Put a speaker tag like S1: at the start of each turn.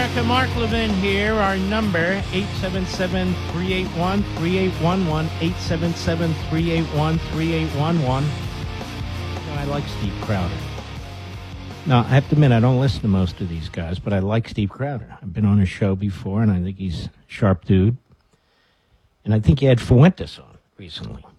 S1: America. Mark Levin here. Our number, 877-381-3811, 877-381-3811. I like Steve Crowder. Now, I have to admit, I don't listen to most of these guys, but I like Steve Crowder. I've been on his show before, and I think he's a sharp dude. And I think he had Fuentes on recently.